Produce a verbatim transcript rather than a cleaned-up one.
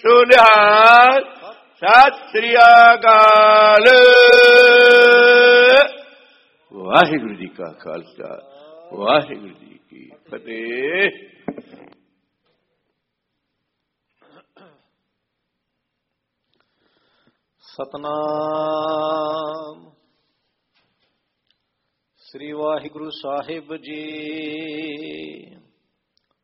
ਸੋ ਨਿਹਾਲ। ਸਤਿ ਸ੍ਰੀ ਅਕਾਲ। ਵਾਹਿਗੁਰੂ ਜੀ ਕਾ ਖਾਲਸਾ, ਵਾਹਿਗੁਰੂ ਜੀ ਕੀ ਫਤਿਹ। ਸਤਨਾਮ ਸ੍ਰੀ ਵਾਹਿਗੁਰੂ ਸਾਹਿਬ ਜੀ।